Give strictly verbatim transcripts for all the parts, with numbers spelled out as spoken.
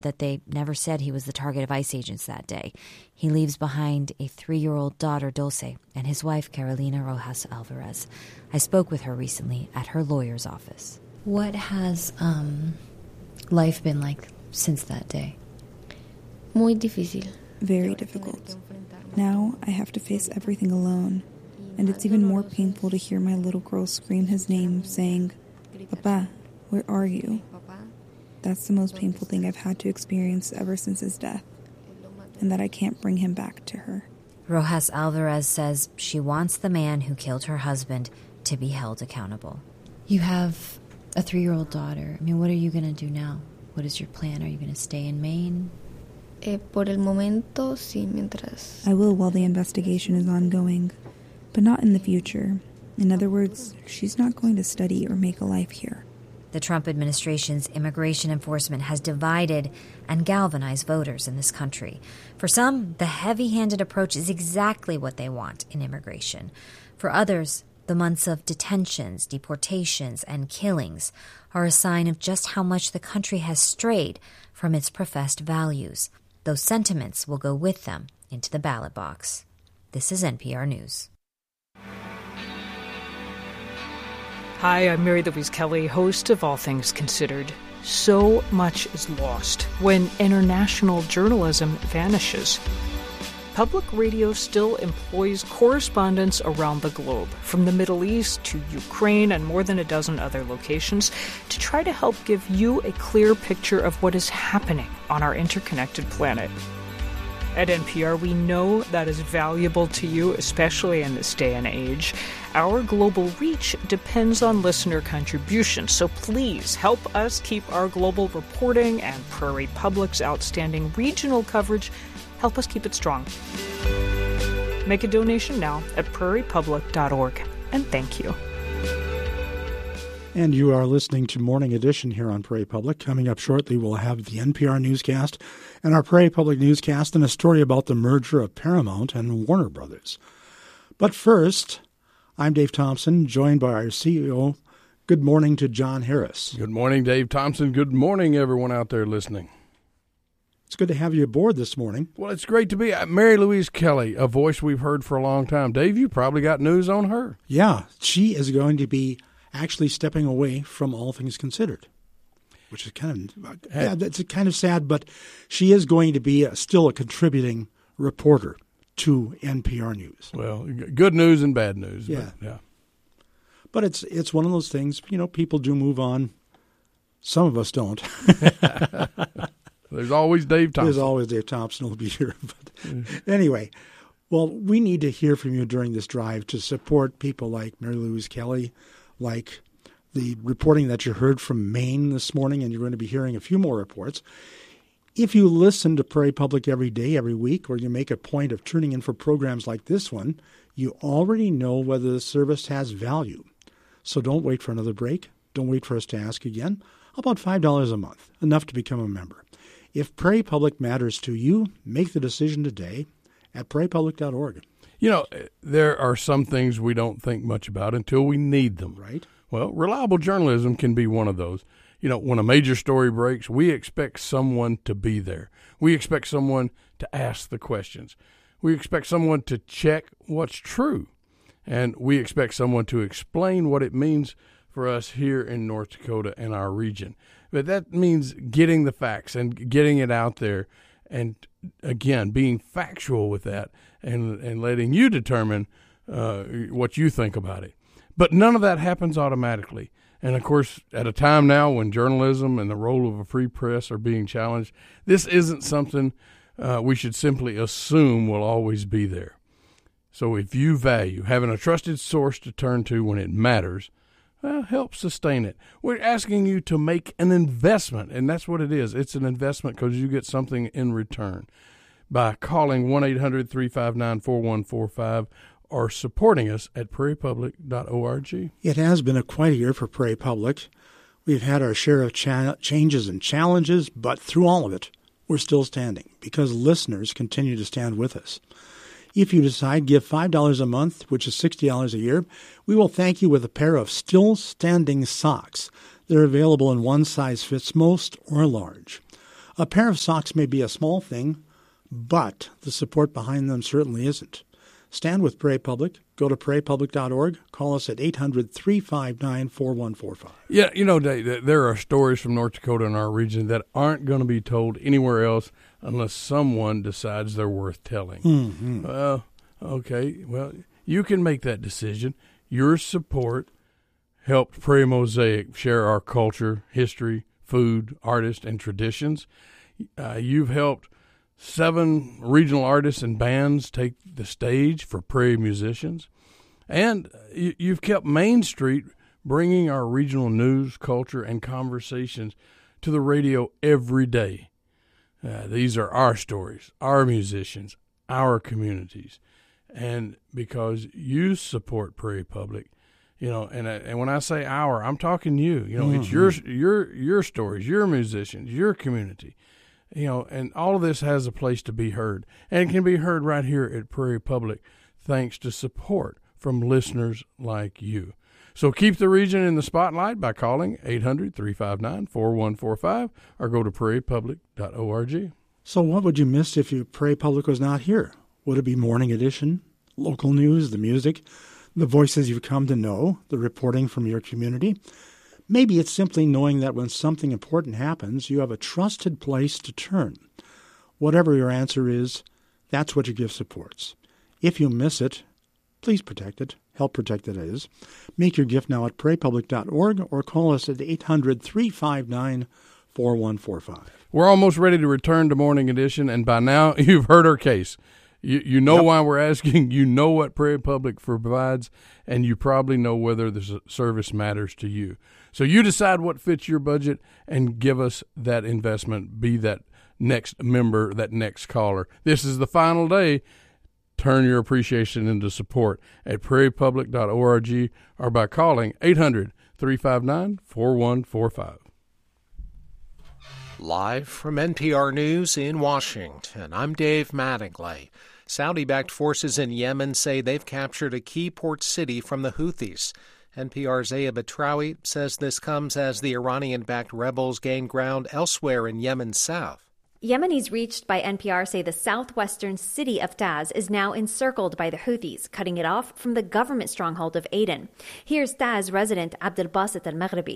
that they never said he was the target of ICE agents that day. He leaves behind a three-year-old daughter, Dulce, and his wife, Carolina Rojas Alvarez. I spoke with her recently at her lawyer's office. What has um, life been like since that day? Muy difícil. Very difficult. Now I have to face everything alone, and it's even more painful to hear my little girl scream his name, saying, "Papa, where are you?" That's the most painful thing I've had to experience ever since his death, and that I can't bring him back to her. Rojas Alvarez says she wants the man who killed her husband to be held accountable. You have a three-year-old daughter. I mean, what are you going to do now? What is your plan? Are you going to stay in Maine? Eh, por el momento, sí, mientras... I will while the investigation is ongoing, but not in the future. In other words, she's not going to study or make a life here. The Trump administration's immigration enforcement has divided and galvanized voters in this country. For some, the heavy-handed approach is exactly what they want in immigration. For others, the months of detentions, deportations, and killings are a sign of just how much the country has strayed from its professed values. Those sentiments will go with them into the ballot box. This is N P R News. Hi, I'm Mary Louise Kelly, host of All Things Considered. So much is lost when international journalism vanishes. Public radio still employs correspondents around the globe, from the Middle East to Ukraine and more than a dozen other locations, to try to help give you a clear picture of what is happening on our interconnected planet. At N P R, we know that is valuable to you, especially in this day and age. Our global reach depends on listener contributions, so please help us keep our global reporting and Prairie Public's outstanding regional coverage. Help us keep it strong. Make a donation now at prairie public dot org, and thank you. And you are listening to Morning Edition here on Prairie Public. Coming up shortly, we'll have the N P R newscast and our Prairie Public newscast and a story about the merger of Paramount and Warner Brothers. But first, I'm Dave Thompson, joined by our C E O. Good morning to John Harris. Good morning, Dave Thompson. Good morning, everyone out there listening. It's good to have you aboard this morning. Well, it's great to be. Mary Louise Kelly, a voice we've heard for a long time. Dave, you probably got news on her. Yeah, she is going to be actually stepping away from All Things Considered, which is kind of yeah, that's kind of sad. But she is going to be a, still a contributing reporter to N P R News. Well, good news and bad news. Yeah, but, yeah. But it's it's one of those things. You know, people do move on. Some of us don't. There's always Dave Thompson. There's always Dave Thompson will be here. But anyway, well, we need to hear from you during this drive to support people like Mary Louise Kelly, like the reporting that you heard from Maine this morning, and you're going to be hearing a few more reports. If you listen to Prairie Public every day, every week, or you make a point of tuning in for programs like this one, you already know whether the service has value. So don't wait for another break. Don't wait for us to ask again. How about five dollars a month, enough to become a member? If Prairie Public matters to you, make the decision today at prairie public dot org. You know, there are some things we don't think much about until we need them. Right. Well, reliable journalism can be one of those. You know, when a major story breaks, we expect someone to be there. We expect someone to ask the questions. We expect someone to check what's true. And we expect someone to explain what it means for us here in North Dakota and our region. But that means getting the facts and getting it out there and, again, being factual with that and, and letting you determine uh, what you think about it. But none of that happens automatically. And, of course, at a time now when journalism and the role of a free press are being challenged, this isn't something uh, we should simply assume will always be there. So if you value having a trusted source to turn to when it matters, well, help sustain it. We're asking you to make an investment, and that's what it is. It's an investment because you get something in return by calling one eight hundred three five nine four one four five or supporting us at prairie public dot org. It has been a quite a year for Prairie Public. We've had our share of cha- changes and challenges, but through all of it, we're still standing because listeners continue to stand with us. If you decide give five dollars a month, which is sixty dollars a year, we will thank you with a pair of still standing socks. They're available in one size fits most or large. A pair of socks may be a small thing, but the support behind them certainly isn't. Stand with Prairie Public. Go to prairie public dot org. Call us at eight hundred, three five nine, four one four five. Yeah, you know, Dave, there are stories from North Dakota and our region that aren't going to be told anywhere else unless someone decides they're worth telling. Mm-hmm. Well, okay, well, you can make that decision. Your support helped Prairie Mosaic share our culture, history, food, artists, and traditions. Uh, you've helped seven regional artists and bands take the stage for Prairie musicians. And you, you've kept Main Street bringing our regional news, culture, and conversations to the radio every day. Uh, these are our stories, our musicians, our communities. And because you support Prairie Public, you know, and and when I say our, I'm talking you. You know, mm-hmm. It's your your your stories, your musicians, your community. You know, and all of this has a place to be heard, and it can be heard right here at Prairie Public, thanks to support from listeners like you. So keep the region in the spotlight by calling eight hundred, three five nine, four one four five or go to prairie public dot org. So what would you miss if you Prairie Public was not here? Would it be Morning Edition, local news, the music, the voices you've come to know, the reporting from your community? Maybe it's simply knowing that when something important happens, you have a trusted place to turn. Whatever your answer is, that's what your gift supports. If you miss it, please protect it. Help protect it is. Make your gift now at prairie public dot org or call us at eight hundred, three five nine, four one four five. We're almost ready to return to Morning Edition, and by now you've heard our case. You you know yep. why we're asking. You know what Prairie Public provides, and you probably know whether the service matters to you. So you decide what fits your budget and give us that investment. Be that next member, that next caller. This is the final day. Turn your appreciation into support at prairie public dot org or by calling eight hundred, three five nine, four one four five. Live from N P R News in Washington, I'm Dave Mattingly. Saudi-backed forces in Yemen say they've captured a key port city from the Houthis. N P R's Aya Batrawi says this comes as the Iranian-backed rebels gain ground elsewhere in Yemen's south. Yemenis reached by N P R say the southwestern city of Taz is now encircled by the Houthis, cutting it off from the government stronghold of Aden. Here's Taz resident Abdel Basit al-Maghribi.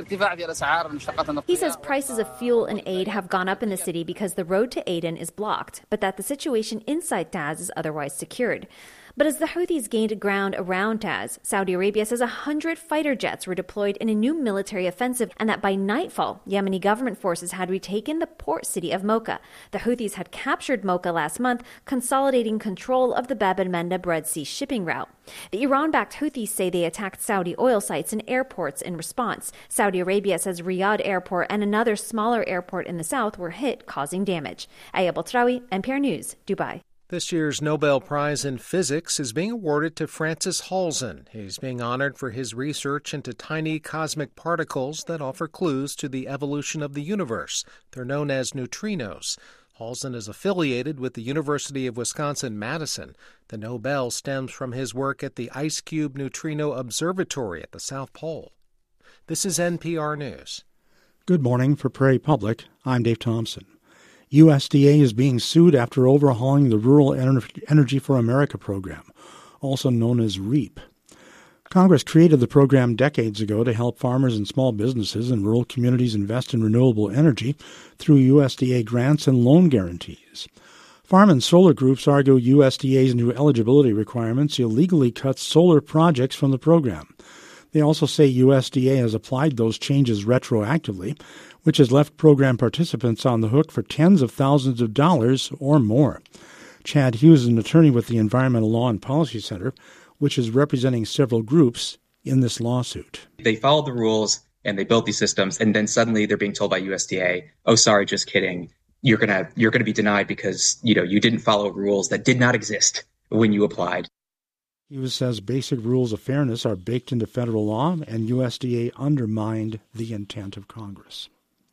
He says prices of fuel and aid have gone up in the city because the road to Aden is blocked, but that the situation inside Taz is otherwise secured. But as the Houthis gained ground around Taz, Saudi Arabia says one hundred fighter jets were deployed in a new military offensive, and that by nightfall, Yemeni government forces had retaken the port city of Mocha. The Houthis had captured Mocha last month, consolidating control of the Bab el-Mandeb Red Sea shipping route. The Iran-backed Houthis say they attacked Saudi oil sites and airports in response. Saudi Arabia says Riyadh Airport and another smaller airport in the south were hit, causing damage. Aya Batrawi, N P R News, Dubai. This year's Nobel Prize in Physics is being awarded to Francis Halzen. He's being honored for his research into tiny cosmic particles that offer clues to the evolution of the universe. They're known as neutrinos. Halzen is affiliated with the University of Wisconsin-Madison. The Nobel stems from his work at the IceCube Neutrino Observatory at the South Pole. This is N P R News. Good morning. For Prairie Public, I'm Dave Thompson. U S D A is being sued after overhauling the Rural Energy for America program, also known as REAP. Congress created the program decades ago to help farmers and small businesses in rural communities invest in renewable energy through U S D A grants and loan guarantees. Farm and solar groups argue U S D A's new eligibility requirements illegally cuts solar projects from the program. They also say U S D A has applied those changes retroactively, which has left program participants on the hook for tens of thousands of dollars or more. Chad Hughes is an attorney with the Environmental Law and Policy Center, which is representing several groups in this lawsuit. They followed the rules and they built these systems, and then suddenly they're being told by U S D A, oh, sorry, just kidding. You're gonna you're gonna be denied because, you know, you didn't follow rules that did not exist when you applied. Hughes says basic rules of fairness are baked into federal law, and U S D A undermined the intent of Congress.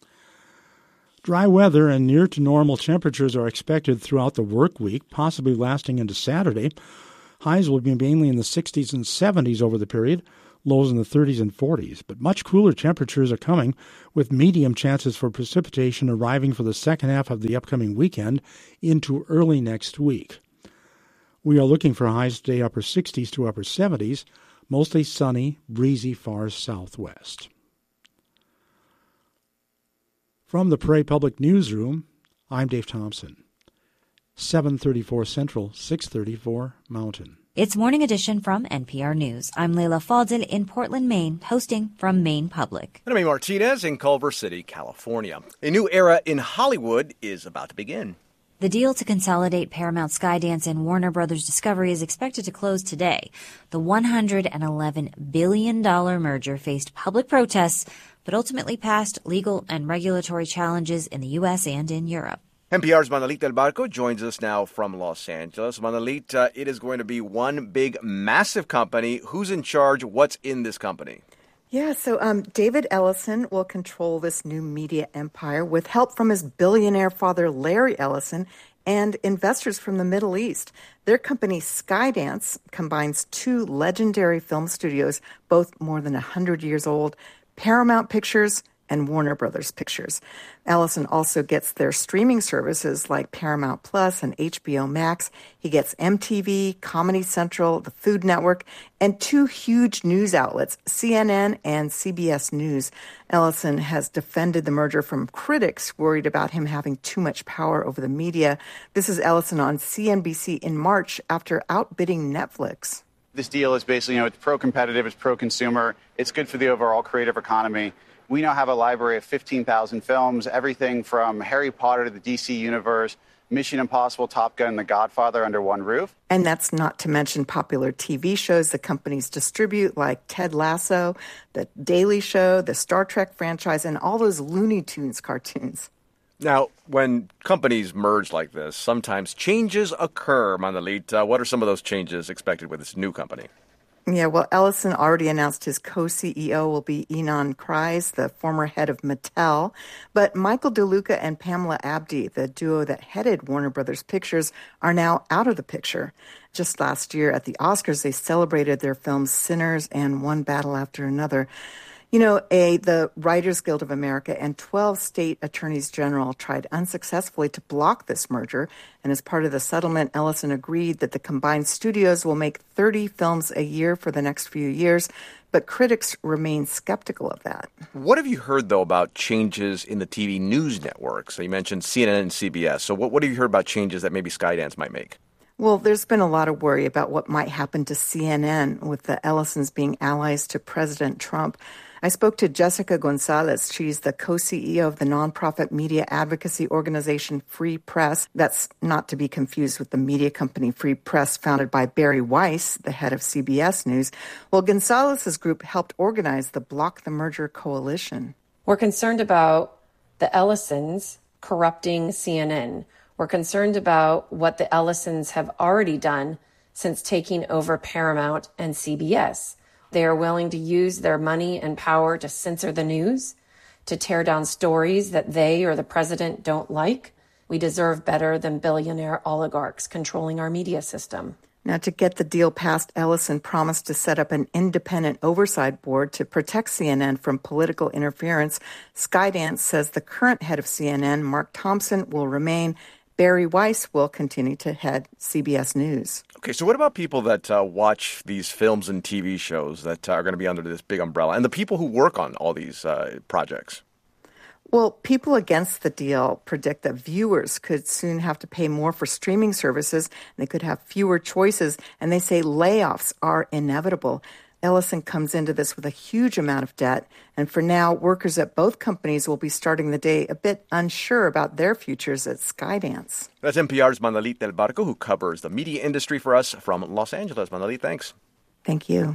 Dry weather and near-to-normal temperatures are expected throughout the work week, possibly lasting into Saturday. Highs will be mainly in the sixties and seventies over the period. lows in the thirties and forties. But much cooler temperatures are coming, with medium chances for precipitation arriving for the second half of the upcoming weekend into early next week. We are looking for highs today upper sixties to upper seventies, mostly sunny, breezy far southwest. From the Prairie Public Newsroom, I'm Dave Thompson. seven thirty-four Central, six thirty-four Mountain. It's Morning Edition from N P R News. I'm Leila Fadel in Portland, Maine, hosting from Maine Public. And I'm Amy Martinez in Culver City, California. A new era in Hollywood is about to begin. The deal to consolidate Paramount, Skydance, and Warner Brothers Discovery is expected to close today. The one hundred eleven billion dollars merger faced public protests, but ultimately passed legal and regulatory challenges in the U S and in Europe. N P R's Manalit Del Barco joins us now from Los Angeles. Manalit, uh, it is going to be one big, massive company. Who's in charge? What's in this company? Yeah, so um, David Ellison will control this new media empire with help from his billionaire father, Larry Ellison, and investors from the Middle East. Their company, Skydance, combines two legendary film studios, both more than one hundred years old, Paramount Pictures and Warner Brothers Pictures. Ellison also gets their streaming services like Paramount Plus and H B O Max. He gets M T V, Comedy Central, the Food Network, and two huge news outlets, C N N and C B S News. Ellison has defended the merger from critics worried about him having too much power over the media. This is Ellison on C N B C in March after outbidding Netflix. This deal is basically, you know, it's pro-competitive, it's pro-consumer, it's good for the overall creative economy. We now have a library of fifteen thousand films, everything from Harry Potter to the D C Universe, Mission Impossible, Top Gun, The Godfather under one roof. And that's not to mention popular T V shows the companies distribute, like Ted Lasso, The Daily Show, the Star Trek franchise, and all those Looney Tunes cartoons. Now, when companies merge like this, sometimes changes occur, Manalit. Uh, what are some of those changes expected with this new company? Yeah, well, Ellison already announced his co-C E O will be Ynon Kreiz, the former head of Mattel. But Michael DeLuca and Pamela Abdy, the duo that headed Warner Brothers Pictures, are now out of the picture. Just last year at the Oscars, they celebrated their films Sinners and One Battle After Another. You know, a, the Writers Guild of America and twelve state attorneys general tried unsuccessfully to block this merger. And as part of the settlement, Ellison agreed that the combined studios will make thirty films a year for the next few years. But critics remain skeptical of that. What have you heard, though, about changes in the T V news networks? So you mentioned C N N and C B S. So what, what have you heard about changes that maybe Skydance might make? Well, there's been a lot of worry about what might happen to C N N with the Ellisons being allies to President Trump. I spoke to Jessica Gonzalez. She's the co-C E O of the nonprofit media advocacy organization Free Press. That's not to be confused with the media company Free Press, founded by Barry Weiss, the head of C B S News. Well, Gonzalez's group helped organize the Block the Merger Coalition. We're concerned about the Ellisons corrupting C N N. We're concerned about what the Ellisons have already done since taking over Paramount and C B S. They are willing to use their money and power to censor the news, to tear down stories that they or the president don't like. We deserve better than billionaire oligarchs controlling our media system. Now, to get the deal passed, Ellison promised to set up an independent oversight board to protect C N N from political interference. Skydance says the current head of C N N, Mark Thompson, will remain. Barry Weiss will continue to head C B S News. Okay, so what about people that uh, watch these films and T V shows that uh, are going to be under this big umbrella, and the people who work on all these uh, projects? Well, people against the deal predict that viewers could soon have to pay more for streaming services. They could have fewer choices, and they say layoffs are inevitable. Ellison comes into this with a huge amount of debt, and for now, workers at both companies will be starting the day a bit unsure about their futures at Skydance. That's N P R's Manalit Del Barco, who covers the media industry for us from Los Angeles. Manalit, thanks. Thank you.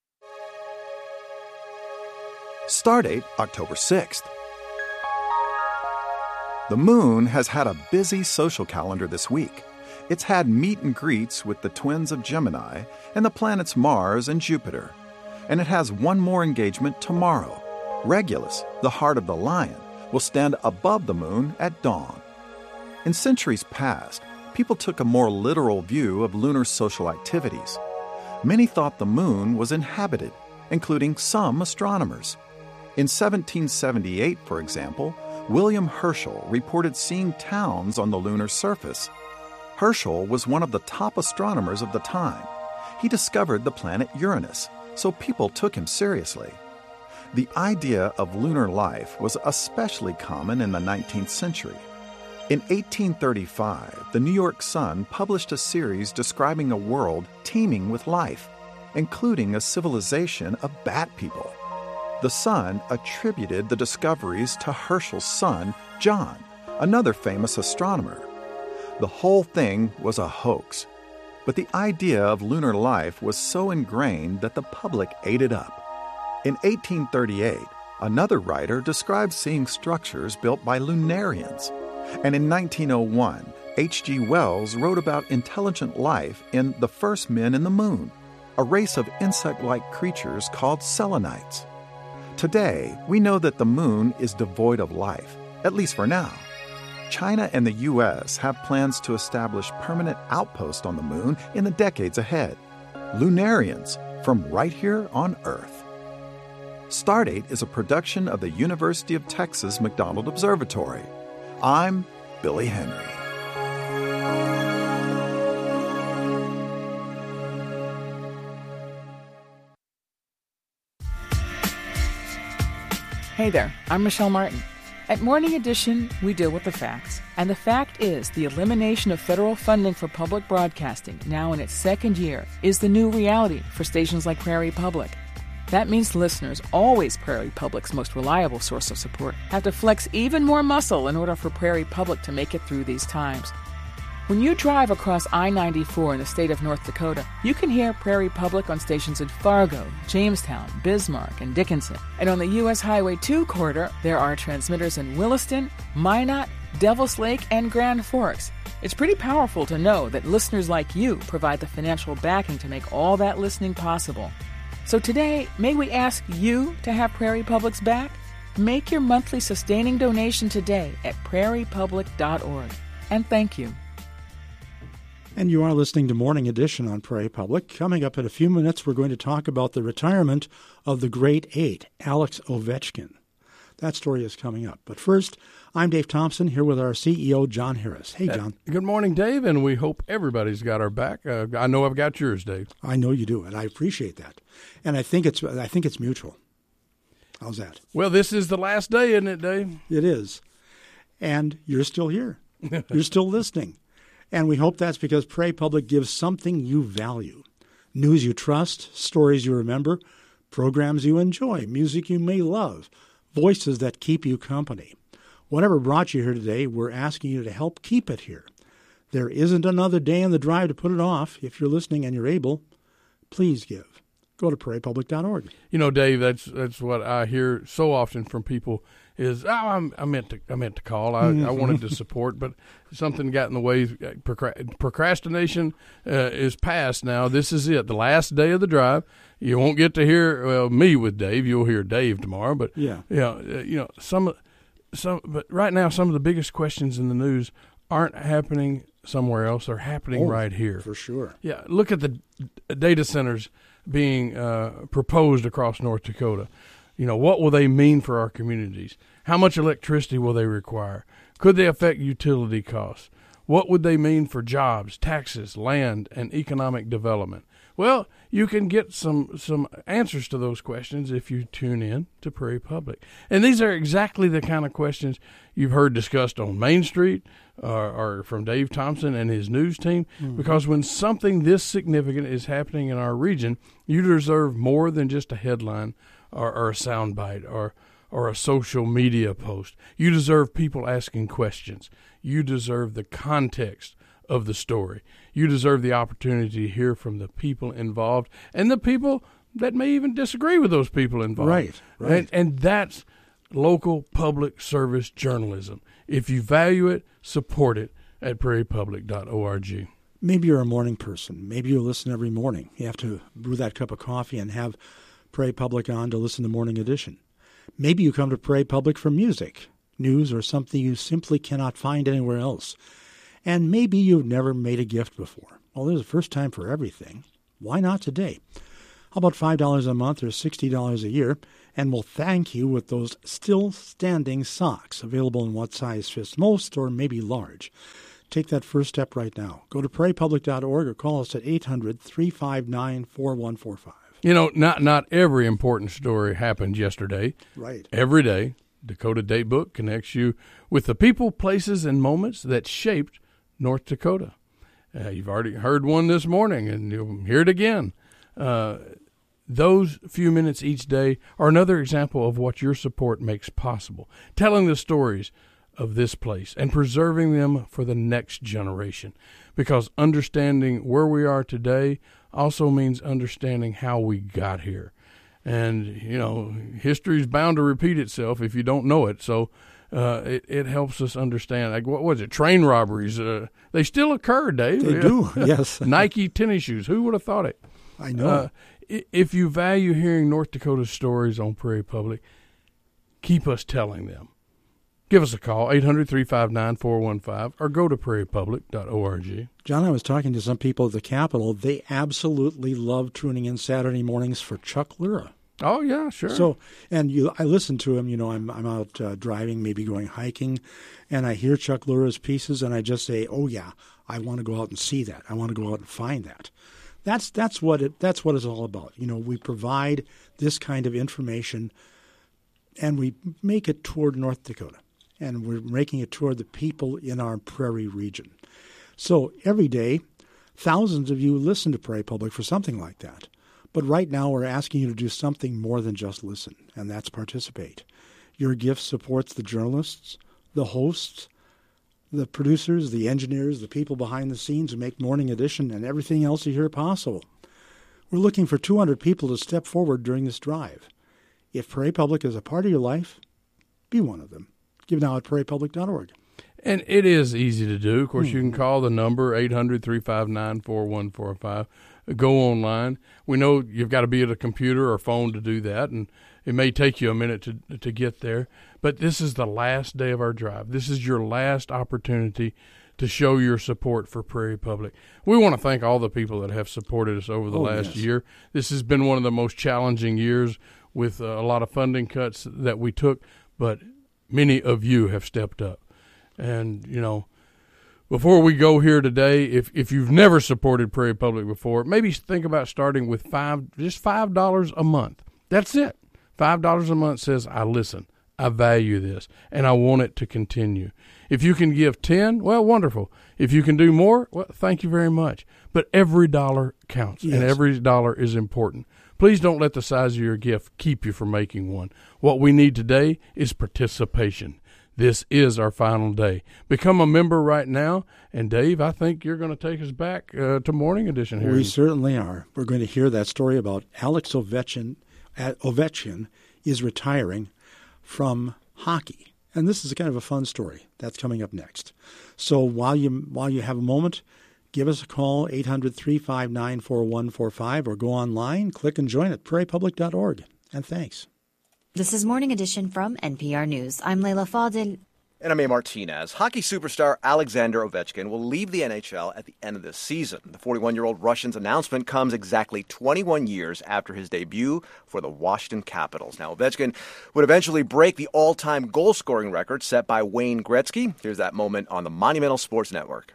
Stardate October sixth. The moon has had a busy social calendar this week. It's had meet and greets with the twins of Gemini and the planets Mars and Jupiter. And it has one more engagement tomorrow. Regulus, the heart of the lion, will stand above the moon at dawn. In centuries past, people took a more literal view of lunar social activities. Many thought the moon was inhabited, including some astronomers. In seventeen seventy-eight, for example, William Herschel reported seeing towns on the lunar surface. Herschel was one of the top astronomers of the time. He discovered the planet Uranus, so people took him seriously. The idea of lunar life was especially common in the nineteenth century. In eighteen thirty-five, the New York Sun published a series describing a world teeming with life, including a civilization of bat people. The Sun attributed the discoveries to Herschel's son, John, another famous astronomer. The whole thing was a hoax, but the idea of lunar life was so ingrained that the public ate it up. In eighteen thirty-eight, another writer described seeing structures built by lunarians. And in nineteen oh one, H G Wells wrote about intelligent life in The First Men in the Moon, a race of insect-like creatures called selenites. Today, we know that the moon is devoid of life, at least for now. China and the U S have plans to establish permanent outposts on the moon in the decades ahead. Lunarians from right here on Earth. Stardate is a production of the University of Texas McDonald Observatory. I'm Billy Henry. Hey there, I'm Michelle Martin. At Morning Edition, we deal with the facts. And the fact is, the elimination of federal funding for public broadcasting, now in its second year, is the new reality for stations like Prairie Public. That means listeners, always Prairie Public's most reliable source of support, have to flex even more muscle in order for Prairie Public to make it through these times. When you drive across I ninety-four in the state of North Dakota, you can hear Prairie Public on stations in Fargo, Jamestown, Bismarck, and Dickinson. And on the U S Highway two corridor, there are transmitters in Williston, Minot, Devil's Lake, and Grand Forks. It's pretty powerful to know that listeners like you provide the financial backing to make all that listening possible. So today, may we ask you to have Prairie Public's back? Make your monthly sustaining donation today at prairie public dot org. And thank you. And you are listening to Morning Edition on Prairie Public. Coming up in a few minutes, we're going to talk about the retirement of the Great Eight, Alex Ovechkin. That story is coming up. But first, I'm Dave Thompson, here with our C E O, John Harris. Hey, John. Uh, good morning, Dave, and we hope everybody's got our back. Uh, I know I've got yours, Dave. I know you do, and I appreciate that. And I think it's I think it's mutual. How's that? Well, this is the last day, isn't it, Dave? It is. And you're still here. You're still listening. And we hope that's because Prairie Public gives something you value. News you trust, stories you remember, programs you enjoy, music you may love, voices that keep you company. Whatever brought you here today, we're asking you to help keep it here. There isn't another day in the drive to put it off. If you're listening and you're able, please give. Go to prairie public dot org. You know, Dave, that's that's what I hear so often from people is, oh, I'm, I meant to I meant to call. I, I wanted to support, but something got in the way. Procrastination uh, is past now. This is it, the last day of the drive. You won't get to hear well, me with Dave. You'll hear Dave tomorrow. But, yeah. you know, uh, you know some, some, but right now some of the biggest questions in the news aren't happening somewhere else. They're happening oh, right here. For sure. Yeah, look at the data centers being uh, proposed across North Dakota. You know, what will they mean for our communities? How much electricity will they require? Could they affect utility costs? What would they mean for jobs, taxes, land, and economic development? Well, you can get some some answers to those questions if you tune in to Prairie Public. And these are exactly the kind of questions you've heard discussed on Main Street or, or from Dave Thompson and his news team, mm-hmm. because when something this significant is happening in our region, you deserve more than just a headline or, or a soundbite or or a social media post. You deserve people asking questions. You deserve the context of the story. You deserve the opportunity to hear from the people involved and the people that may even disagree with those people involved. Right, right. And, and that's local public service journalism. If you value it, support it at prairie public dot org. Maybe you're a morning person. Maybe you listen every morning. You have to brew that cup of coffee and have Prairie Public on to listen to Morning Edition. Maybe you come to Prairie Public for music, news, or something you simply cannot find anywhere else. And maybe you've never made a gift before. Well, there's a first time for everything. Why not today? How about five dollars a month or sixty dollars a year? And we'll thank you with those still standing socks, available in what size fits most or maybe large. Take that first step right now. Go to prairie public dot org or call us at eight hundred, three five nine, four one four five. You know, not not every important story happened yesterday. Right. Every day, Dakota Datebook connects you with the people, places, and moments that shaped North Dakota. Uh, you've already heard one this morning, and you'll hear it again. Uh, those few minutes each day are another example of what your support makes possible, telling the stories of this place and preserving them for the next generation. Because understanding where we are today also means understanding how we got here. And, you know, history is bound to repeat itself if you don't know it. So uh, it, it helps us understand. Like, what was it? Train robberies. Uh, they still occur, Dave. They do, yes. Nike tennis shoes. Who would have thought it? I know. Uh, if you value hearing North Dakota stories on Prairie Public, keep us telling them. Give us a call, eight hundred, three five nine, four one five, or go to prairie public dot org. John, I was talking to some people at the Capitol. They absolutely love tuning in Saturday mornings for Chuck Lura. Oh, yeah, sure. So, and you, I listen to him. You know, I'm I'm out uh, driving, maybe going hiking, and I hear Chuck Lura's pieces, and I just say, oh, yeah, I want to go out and see that. I want to go out and find that. That's that's what it that's what it's all about. You know, we provide this kind of information, and we make it toward North Dakota, and we're making it toward the people in our prairie region. So every day, thousands of you listen to Prairie Public for something like that. But right now, we're asking you to do something more than just listen, and that's participate. Your gift supports the journalists, the hosts, the producers, the engineers, the people behind the scenes who make Morning Edition and everything else you hear possible. We're looking for two hundred people to step forward during this drive. If Prairie Public is a part of your life, be one of them. Give now at prairie public dot org. And it is easy to do. Of course, mm-hmm. you can call the number, eight hundred, three five nine, four one four five. Go online. We know you've got to be at a computer or phone to do that, and it may take you a minute to to get there. But this is the last day of our drive. This is your last opportunity to show your support for Prairie Public. We want to thank all the people that have supported us over the oh, last yes. year. This has been one of the most challenging years with uh, a lot of funding cuts that we took, but many of you have stepped up. And, you know, before we go here today, if if you've never supported Prairie Public before, maybe think about starting with five, just five dollars a month. That's it. Five dollars a month says, I listen, I value this, and I want it to continue. If you can give ten, well, wonderful. If you can do more, well, thank you very much. But every dollar counts, yes. and every dollar is important. Please don't let the size of your gift keep you from making one. What we need today is participation. This is our final day. Become a member right now. And, Dave, I think you're going to take us back uh, to Morning Edition here. We certainly are. We're going to hear that story about Alex Ovechkin, Ovechkin is retiring from hockey. And this is kind of a fun story. That's coming up next. So while you while you have a moment, give us a call, eight hundred, three five nine, four one four five, or go online, click and join at prairie public dot org. And thanks. This is Morning Edition from N P R News. I'm Leila Fadil. And I'm A. Martinez. Hockey superstar Alexander Ovechkin will leave the N H L at the end of this season. The forty-one-year-old Russian's announcement comes exactly twenty-one years after his debut for the Washington Capitals. Now, Ovechkin would eventually break the all-time goal-scoring record set by Wayne Gretzky. Here's that moment on the Monumental Sports Network.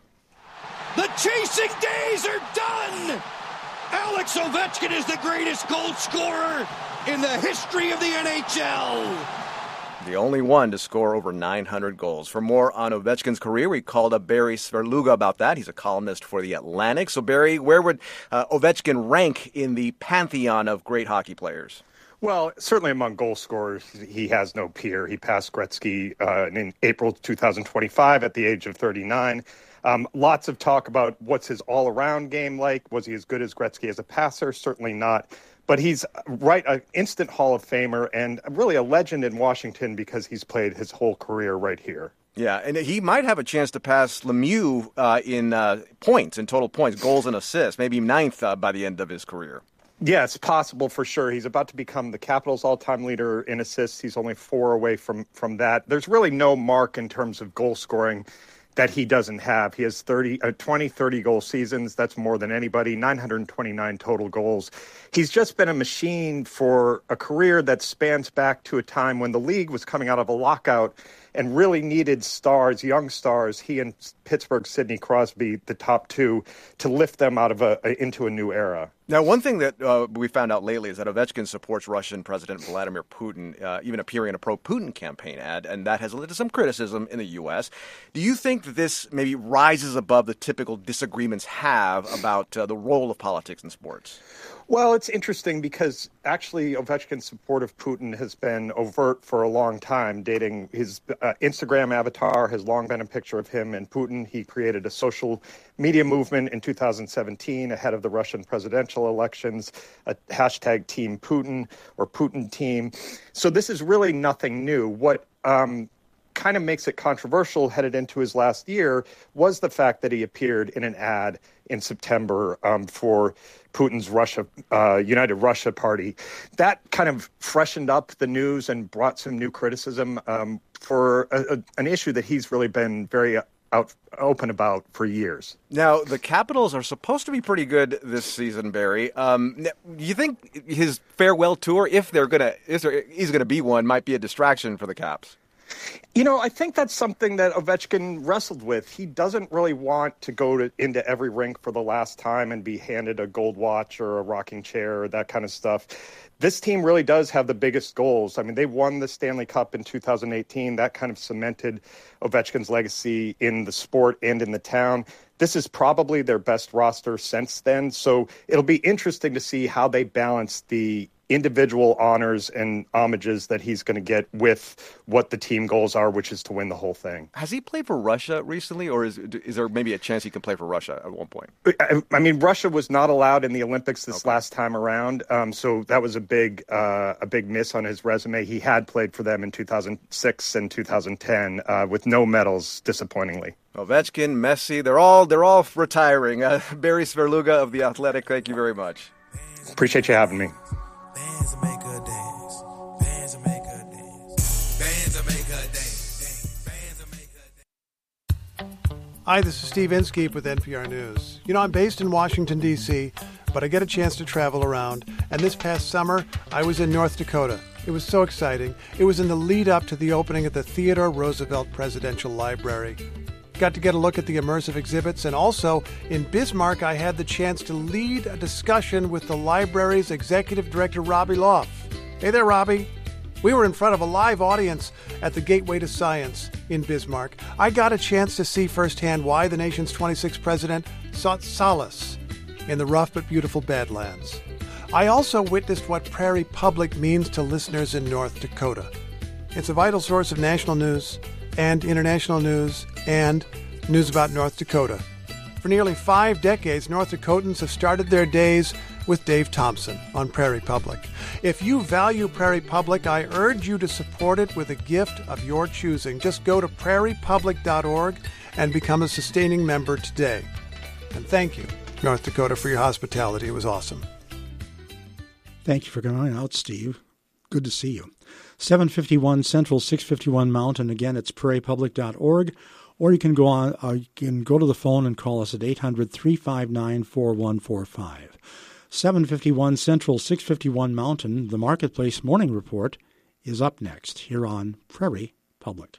The chasing days are done! Alex Ovechkin is the greatest goal scorer in the history of the N H L. The only one to score over nine hundred goals. For more on Ovechkin's career, we called up Barry Sverluga about that. He's a columnist for The Atlantic. So, Barry, where would uh, Ovechkin rank in the pantheon of great hockey players? Well, certainly among goal scorers, he has no peer. He passed Gretzky uh, in April two thousand twenty-five at the age of thirty-nine. Um, lots of talk about what's his all-around game like. Was he as good as Gretzky as a passer? Certainly not. But he's right, an instant Hall of Famer and really a legend in Washington because he's played his whole career right here. Yeah, and he might have a chance to pass Lemieux uh, in uh, points, in total points, goals and assists, maybe ninth uh, by the end of his career. Yes, possible for sure. He's about to become the Capitals' all-time leader in assists. He's only four away from, from that. There's really no mark in terms of goal scoring that he doesn't have. He has thirty, uh, twenty, thirty-goal seasons. That's more than anybody, nine hundred twenty-nine total goals. He's just been a machine for a career that spans back to a time when the league was coming out of a lockout and really needed stars, young stars, he and Pittsburgh's Sidney Crosby, the top two, to lift them out of a, a into a new era. Now, one thing that uh, we found out lately is that Ovechkin supports Russian President Vladimir Putin, uh, even appearing in a pro-Putin campaign ad, and that has led to some criticism in the U S. Do you think that this maybe rises above the typical disagreements have about uh, the role of politics in sports? Well, it's interesting because actually Ovechkin's support of Putin has been overt for a long time, dating his uh, Instagram avatar has long been a picture of him and Putin. He created a social media movement in two thousand seventeen ahead of the Russian presidential elections, a hashtag Team Putin or Putin Team. So this is really nothing new. What um, kind of makes it controversial headed into his last year was the fact that he appeared in an ad in September um, for Putin's Russia, uh, United Russia Party. That kind of freshened up the news and brought some new criticism um, for a, a, an issue that he's really been very out open about for years. Now, the Capitals are supposed to be pretty good this season, Barry. Um, do you think his farewell tour, if they're gonna, if there, he's gonna be one, might be a distraction for the Caps? You know, I think that's something that Ovechkin wrestled with. He doesn't really want to go to, into every rink for the last time and be handed a gold watch or a rocking chair or that kind of stuff. This team really does have the biggest goals. I mean, they won the Stanley Cup in two thousand eighteen. That kind of cemented Ovechkin's legacy in the sport and in the town. This is probably their best roster since then. So it'll be interesting to see how they balance the individual honors and homages that he's going to get with what the team goals are, which is to win the whole thing. Has he played for Russia recently, or is is there maybe a chance he can play for Russia at one point? I, I mean, Russia was not allowed in the Olympics this okay. last time around, um, so that was a big uh, a big miss on his resume. He had played for them in two thousand six and two thousand ten uh, with no medals, disappointingly. Ovechkin, Messi, they're all they're all retiring. Uh, Barry Svrluga of The Athletic, thank you very much. Appreciate you having me. Bands that make her dance. Bands that make her dance. Bands that make her dance. Bands that make her dance. Hi, this is Steve Inskeep with N P R News. You know, I'm based in Washington, D C, but I get a chance to travel around. And this past summer, I was in North Dakota. It was so exciting. It was in the lead up to the opening of the Theodore Roosevelt Presidential Library. Got to get a look at the immersive exhibits, and also in Bismarck, I had the chance to lead a discussion with the library's executive director, Robbie Loff. Hey there, Robbie. We were in front of a live audience at the Gateway to Science in Bismarck. I got a chance to see firsthand why the nation's twenty-sixth president sought solace in the rough but beautiful Badlands. I also witnessed what Prairie Public means to listeners in North Dakota. It's a vital source of national news and international news and news about North Dakota. For nearly five decades, North Dakotans have started their days with Dave Thompson on Prairie Public. If you value Prairie Public, I urge you to support it with a gift of your choosing. Just go to prairie public dot org and become a sustaining member today. And thank you, North Dakota, for your hospitality. It was awesome. Thank you for coming out, Steve. Good to see you. seven fifty-one Central, six fifty-one Mountain. Again, it's prairie public dot org. Or you can go on. Uh, you can go to the phone and call us at eight hundred, three five nine, four one four five. seven fifty-one Central, six fifty-one Mountain. The Marketplace Morning Report is up next here on Prairie Public.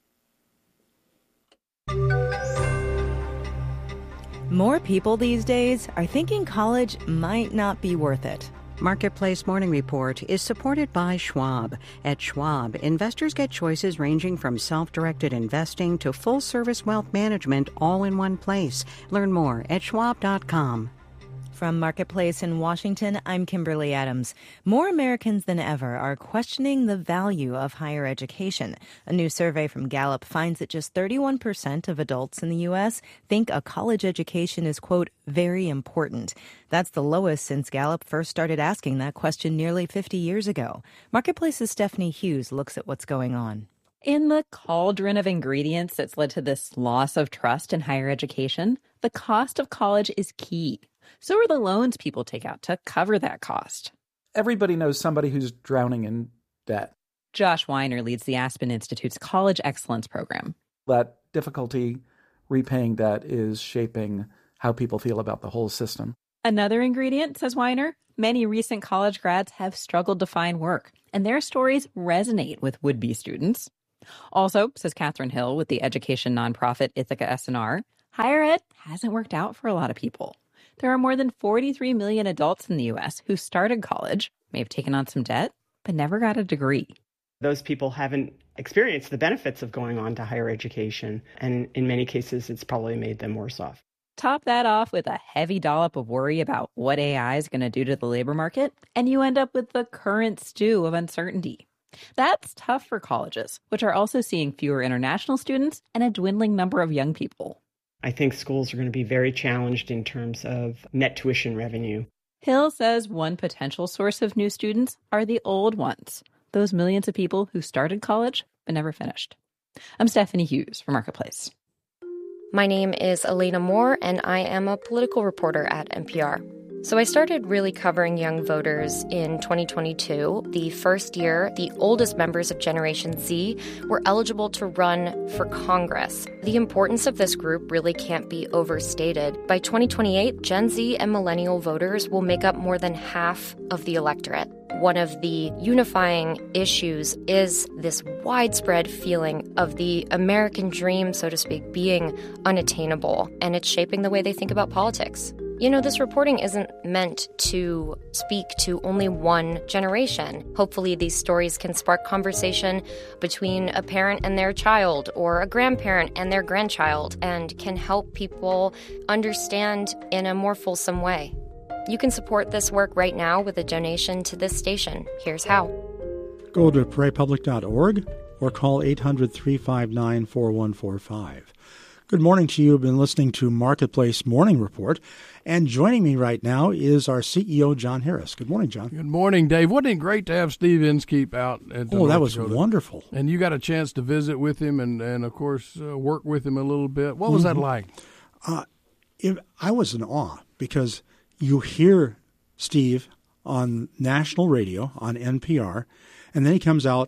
More people these days are thinking college might not be worth it. Marketplace Morning Report is supported by Schwab. At Schwab, investors get choices ranging from self-directed investing to full-service wealth management all in one place. Learn more at schwab dot com. From Marketplace in Washington, I'm Kimberly Adams. More Americans than ever are questioning the value of higher education. A new survey from Gallup finds that just thirty-one percent of adults in the U S think a college education is, quote, very important. That's the lowest since Gallup first started asking that question nearly fifty years ago. Marketplace's Stephanie Hughes looks at what's going on. In the cauldron of ingredients that's led to this loss of trust in higher education, the cost of college is key. So are the loans people take out to cover that cost. Everybody knows somebody who's drowning in debt. Josh Weiner leads the Aspen Institute's College Excellence Program. That difficulty repaying debt is shaping how people feel about the whole system. Another ingredient, says Weiner, many recent college grads have struggled to find work, and their stories resonate with would-be students. Also, says Catherine Hill with the education nonprofit Ithaca S N R, higher ed hasn't worked out for a lot of people. There are more than forty-three million adults in the U S who started college, may have taken on some debt, but never got a degree. Those people haven't experienced the benefits of going on to higher education, and in many cases, it's probably made them worse off. Top that off with a heavy dollop of worry about what A I is going to do to the labor market, and you end up with the current stew of uncertainty. That's tough for colleges, which are also seeing fewer international students and a dwindling number of young people. I think schools are going to be very challenged in terms of net tuition revenue. Hill says one potential source of new students are the old ones, those millions of people who started college but never finished. I'm Stephanie Hughes for Marketplace. My name is Elena Moore, and I am a political reporter at N P R. So I started really covering young voters in twenty twenty-two, the first year the oldest members of Generation Z were eligible to run for Congress. The importance of this group really can't be overstated. By twenty twenty-eight, Gen Z and millennial voters will make up more than half of the electorate. One of the unifying issues is this widespread feeling of the American dream, so to speak, being unattainable, and it's shaping the way they think about politics. You know, this reporting isn't meant to speak to only one generation. Hopefully, these stories can spark conversation between a parent and their child, or a grandparent and their grandchild, and can help people understand in a more fulsome way. You can support this work right now with a donation to this station. Here's how. Go to pray public dot org or call eight hundred, three five nine, four one four five. Good morning to you. You've been listening to Marketplace Morning Report. And joining me right now is our C E O, John Harris. Good morning, John. Good morning, Dave. Wasn't it great to have Steve Inskeep out? At oh, North that was Dakota? Wonderful. And you got a chance to visit with him and, and of course, uh, work with him a little bit. What was mm-hmm. that like? Uh, it, I was in awe because you hear Steve on national radio, on N P R, and then he comes out.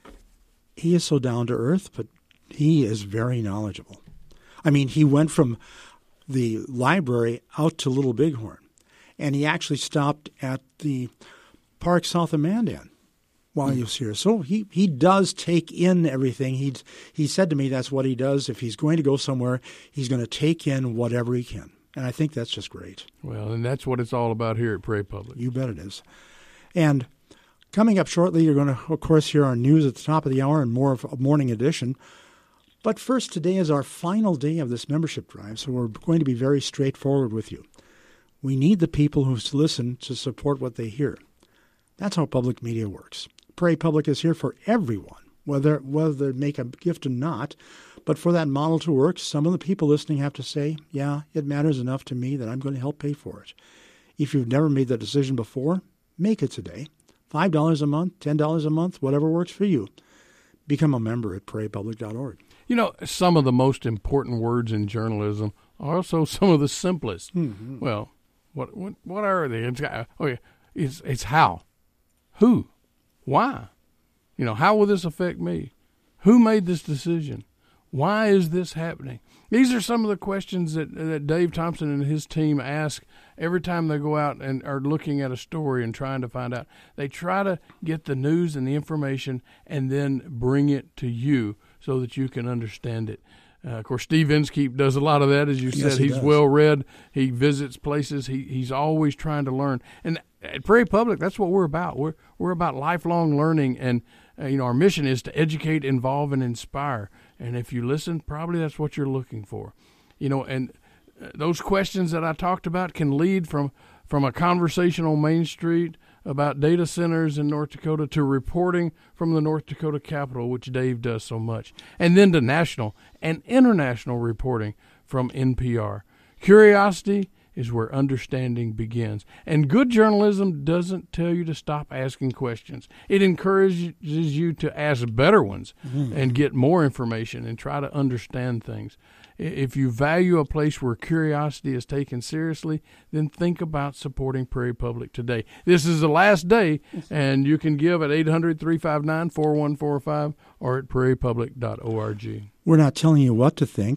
He is so down to earth, but he is very knowledgeable. I mean, he went from the library out to Little Bighorn, and he actually stopped at the park south of Mandan while he was here. So he, he does take in everything. He he said to me that's what he does. If he's going to go somewhere, he's going to take in whatever he can. And I think that's just great. Well, and that's what it's all about here at Prairie Public. You bet it is. And coming up shortly, you're going to, of course, hear our news at the top of the hour and more of a morning edition. But first, today is our final day of this membership drive, so we're going to be very straightforward with you. We need the people who listen to support what they hear. That's how public media works. Prairie Public is here for everyone, whether whether they make a gift or not. But for that model to work, some of the people listening have to say, yeah, it matters enough to me that I'm going to help pay for it. If you've never made that decision before, make it today. five dollars a month, ten dollars a month, whatever works for you. Become a member at prairie public dot org. You know, some of the most important words in journalism are also some of the simplest. Mm-hmm. Well, what what what are they? It's, oh yeah, it's it's how, who, why. You know, how will this affect me? Who made this decision? Why is this happening? These are some of the questions that that Dave Thompson and his team ask every time they go out and are looking at a story and trying to find out. They try to get the news and the information and then bring it to you so that you can understand it. Uh, of course, Steve Inskeep does a lot of that, as you yes, said. He He's does. well-read. He visits places. He He's always trying to learn. And at Prairie Public, that's what we're about. We're we're about lifelong learning, and uh, you know, our mission is to educate, involve, and inspire. And if you listen, probably that's what you're looking for. You know, and those questions that I talked about can lead from, from a conversation on Main Street about data centers in North Dakota to reporting from the North Dakota Capitol, which Dave does so much, and then to national and international reporting from N P R. Curiosity is where understanding begins. And good journalism doesn't tell you to stop asking questions. It encourages you to ask better ones mm-hmm. and get more information and try to understand things. If you value a place where curiosity is taken seriously, then think about supporting Prairie Public today. This is the last day, and you can give at eight hundred, three five nine, four one four five or at prairie public dot org. We're not telling you what to think.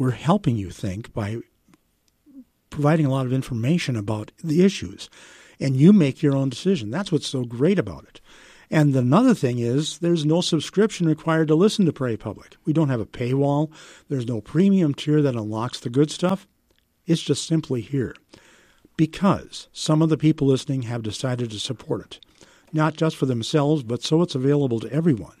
we're helping you think by providing a lot of information about the issues, and you make your own decision. That's what's so great about it. And another thing is there's no subscription required to listen to Prairie Public. We don't have a paywall. There's no premium tier that unlocks the good stuff. It's just simply here because some of the people listening have decided to support it, not just for themselves, but so it's available to everyone.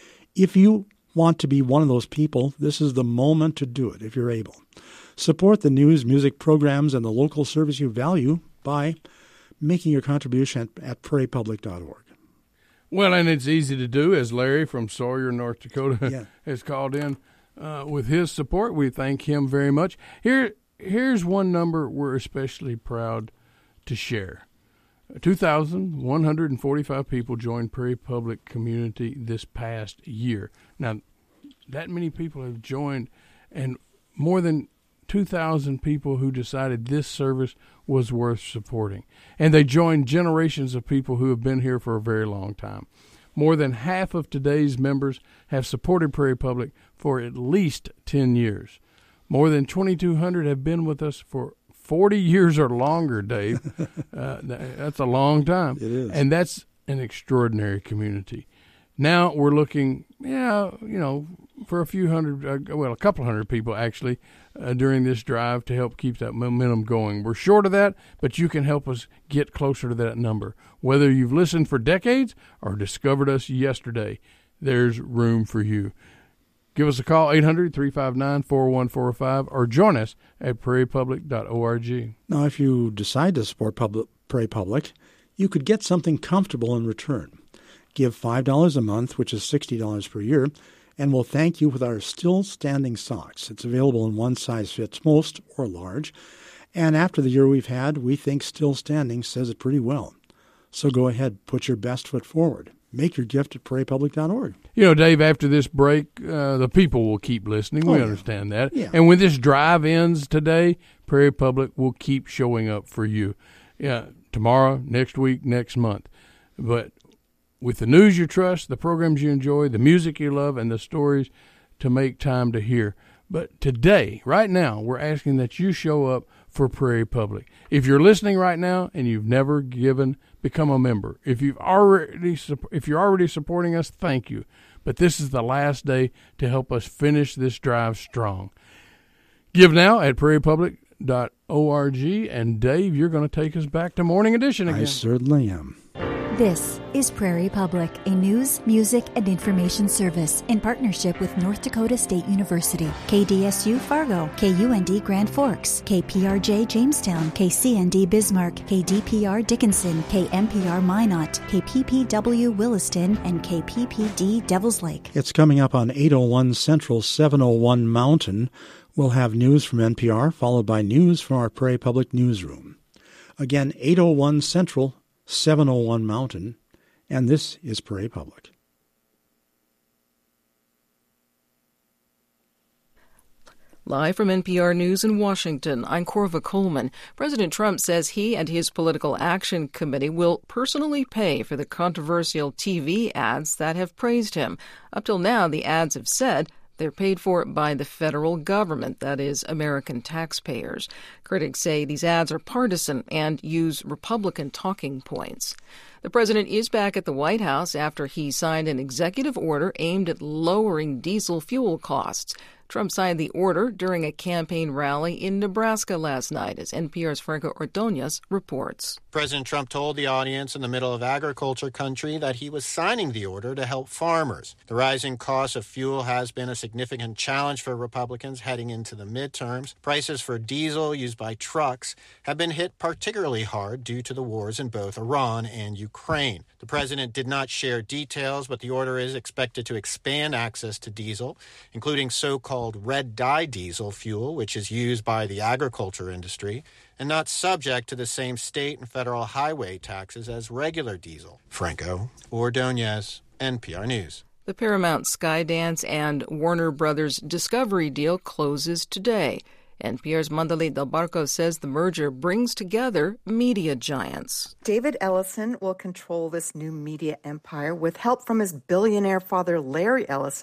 If you want to be one of those people, this is the moment to do it if you're able. Support the news, music programs, and the local service you value by making your contribution at, at prairie public dot org. Well, and it's easy to do, as Larry from Sawyer, North Dakota, yeah. has called in uh, with his support. We thank him very much. Here, here's one number we're especially proud to share. two thousand one hundred forty-five people joined Prairie Public Community this past year. Now, that many people have joined, and more than two thousand people who decided this service was worth supporting. And they joined generations of people who have been here for a very long time. More than half of today's members have supported Prairie Public for at least ten years. More than twenty-two hundred have been with us for forty years or longer, Dave. uh, that's a long time. It is. And that's an extraordinary community. Now we're looking, yeah, you know, for a few hundred, uh, well, a couple hundred people actually uh, during this drive to help keep that momentum going. We're short of that, but you can help us get closer to that number. Whether you've listened for decades or discovered us yesterday, there's room for you. Give us a call, eight hundred, three five nine, four one four five, or join us at prairie public dot org. Now, if you decide to support public, Prairie Public, you could get something comfortable in return. Give five dollars a month, which is sixty dollars per year, and we'll thank you with our Still Standing socks. It's available in one size fits most or large. And after the year we've had, we think Still Standing says it pretty well. So go ahead, put your best foot forward. Make your gift at prairie public dot org. You know, Dave, after this break, uh, the people will keep listening. We oh, yeah. understand that. Yeah. And when this drive ends today, Prairie Public will keep showing up for you. Yeah, tomorrow, next week, next month. But with the news you trust, the programs you enjoy, the music you love, and the stories to make time to hear. But today, right now, we're asking that you show up for Prairie Public. If you're listening right now and you've never given, become a member. If you've already, if you're already supporting us, thank you. But this is the last day to help us finish this drive strong. Give now at prairie public dot org. And Dave, you're going to take us back to Morning Edition again. I certainly am. This is Prairie Public, a news, music, and information service in partnership with North Dakota State University, K D S U Fargo, K U N D Grand Forks, K P R J Jamestown, K C N D Bismarck, K D P R Dickinson, K M P R Minot, K P P W Williston, and K P P D Devils Lake. It's coming up on eight oh one Central, seven oh one Mountain. We'll have news from N P R, followed by news from our Prairie Public newsroom. Again, eight oh one Central, seven oh one Mountain, and this is Prairie Public. Live from N P R News in Washington, I'm Corva Coleman. President Trump says he and his Political Action Committee will personally pay for the controversial T V ads that have praised him. Up till now, the ads have said they're paid for by the federal government, that is, American taxpayers. Critics say these ads are partisan and use Republican talking points. The president is back at the White House after he signed an executive order aimed at lowering diesel fuel costs. Trump signed the order during a campaign rally in Nebraska last night, as N P R's Franco Ordonez reports. President Trump told the audience in the middle of agriculture country that he was signing the order to help farmers. The rising cost of fuel has been a significant challenge for Republicans heading into the midterms. Prices for diesel used by trucks have been hit particularly hard due to the wars in both Iran and Ukraine. The president did not share details, but the order is expected to expand access to diesel, including so-called red dye diesel fuel, which is used by the agriculture industry, and not subject to the same state and federal highway taxes as regular diesel. Franco Ordonez, N P R News. The Paramount Skydance and Warner Brothers Discovery deal closes today. N P R's Mandalay Del Barco says the merger brings together media giants. David Ellison will control this new media empire with help from his billionaire father, Larry Ellison,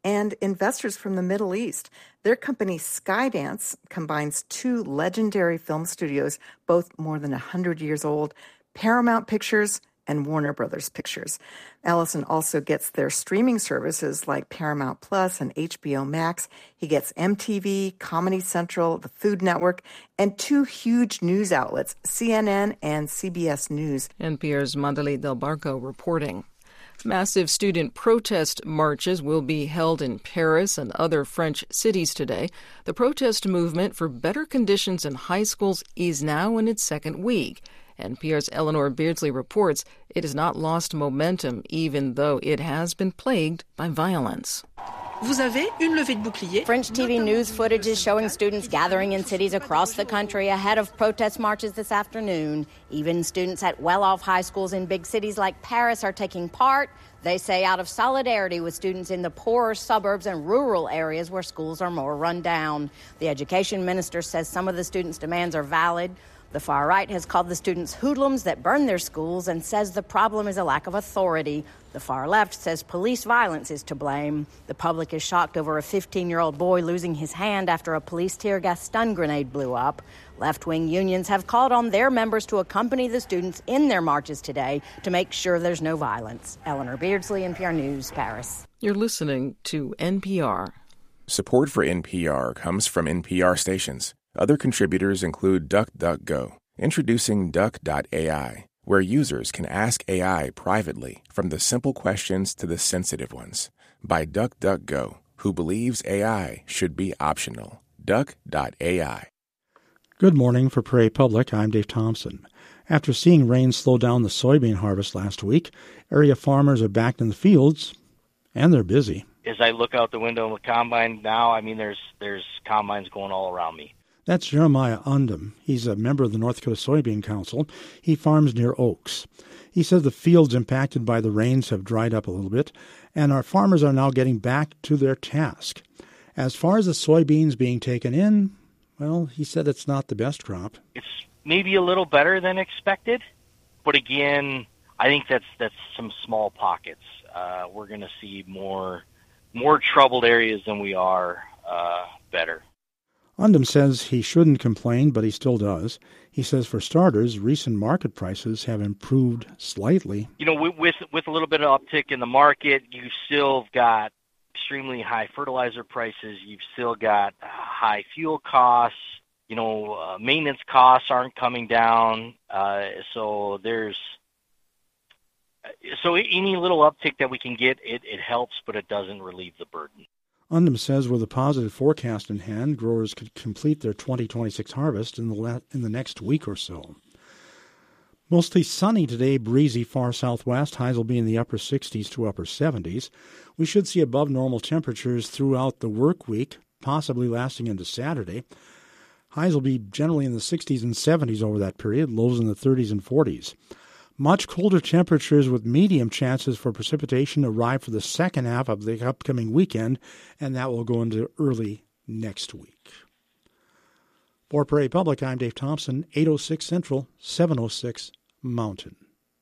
and investors from the Middle East. Their company Skydance combines two legendary film studios, both more than one hundred years old, Paramount Pictures and Warner Brothers Pictures. Ellison also gets their streaming services like Paramount Plus and H B O Max. He gets M T V, Comedy Central, the Food Network, and two huge news outlets, C N N and C B S News. N P R's Mandali Del Barco reporting. Massive student protest marches will be held in Paris and other French cities today. The protest movement for better conditions in high schools is now in its second week. N P R's Eleanor Beardsley reports it has not lost momentum, even though it has been plagued by violence. Vous avez une levée de bouclier. French T V news footage is showing students gathering in cities across the country ahead of protest marches this afternoon. Even students at well-off high schools in big cities like Paris are taking part. They say out of solidarity with students in the poorer suburbs and rural areas where schools are more run down. The education minister says some of the students' demands are valid. The far right has called the students hoodlums that burn their schools and says the problem is a lack of authority. The far left says police violence is to blame. The public is shocked over a fifteen-year-old boy losing his hand after a police tear gas stun grenade blew up. Left-wing unions have called on their members to accompany the students in their marches today to make sure there's no violence. Eleanor Beardsley, N P R News, Paris. You're listening to N P R. Support for N P R comes from N P R stations. Other contributors include DuckDuckGo, introducing Duck dot A I, where users can ask A I privately, from the simple questions to the sensitive ones, by DuckDuckGo, who believes A I should be optional. Duck dot A I. Good morning for Prairie Public. I'm Dave Thompson. After seeing rain slow down the soybean harvest last week, area farmers are back in the fields, and they're busy. As I look out the window of the combine now, I mean, there's there's combines going all around me. That's Jeremiah Undum. He's a member of the North Dakota Soybean Council. He farms near Oaks. He says the fields impacted by the rains have dried up a little bit, and our farmers are now getting back to their task. As far as the soybeans being taken in, well, he said it's not the best crop. It's maybe a little better than expected, but again, I think that's that's some small pockets. Uh, we're going to see more more troubled areas than we are uh, better. Undum says he shouldn't complain, but he still does. He says, for starters, recent market prices have improved slightly. You know, with, with with a little bit of uptick in the market, you've still got extremely high fertilizer prices. You've still got uh, high fuel costs. You know, uh, maintenance costs aren't coming down. Uh, so there's so any little uptick that we can get, it, it helps, but it doesn't relieve the burden. Undum says with a positive forecast in hand, growers could complete their twenty twenty-six harvest in the la- in the next week or so. Mostly sunny today, breezy far southwest. Highs will be in the upper sixties to upper seventies. We should see above normal temperatures throughout the work week, possibly lasting into Saturday. Highs will be generally in the sixties and seventies over that period, lows in the thirties and forties. Much colder temperatures with medium chances for precipitation arrive for the second half of the upcoming weekend, and that will go into early next week. For Prairie Public, I'm Dave Thompson, eight oh six Central, seven oh six Mountain.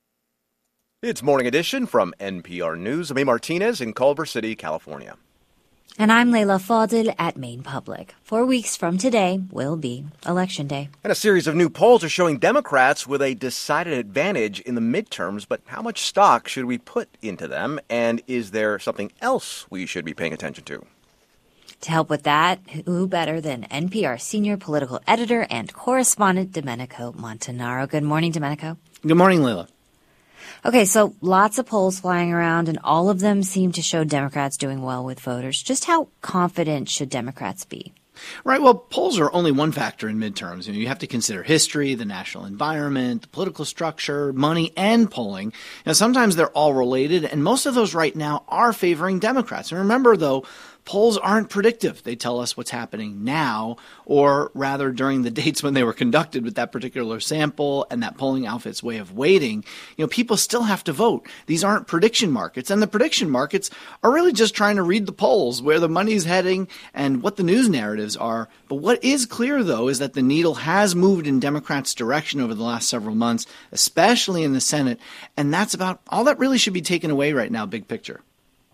It's Morning Edition from N P R News. I'm A. Martinez in Culver City, California. And I'm Layla Fadil at Maine Public. Four weeks from today will be Election Day. And a series of new polls are showing Democrats with a decided advantage in the midterms, but how much stock should we put into them? And is there something else we should be paying attention to? To help with that, who better than N P R senior political editor and correspondent Domenico Montanaro. Good morning, Domenico. Good morning, Layla. Okay, so lots of polls flying around, and all of them seem to show Democrats doing well with voters. Just how confident should Democrats be? Right. Well, polls are only one factor in midterms. You know, you have to consider history, the national environment, the political structure, money, and polling. Now, sometimes they're all related, and most of those right now are favoring Democrats. And remember, though, polls aren't predictive. They tell us what's happening now, or rather during the dates when they were conducted with that particular sample and that polling outfit's way of weighting. You know, people still have to vote. These aren't prediction markets, and the prediction markets are really just trying to read the polls, where the money's heading and what the news narratives are. But what is clear, though, is that the needle has moved in Democrats' direction over the last several months, especially in the Senate, and that's about all that really should be taken away right now, big picture.